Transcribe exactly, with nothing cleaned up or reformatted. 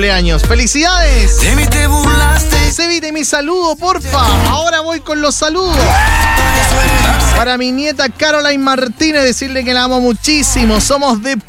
Cumpleaños. ¡Felicidades! De mí te burlaste. Se evite mi saludo, porfa. Ahora voy con los saludos. Para mi nieta Caroline Martínez, decirle que la amo muchísimo. Somos de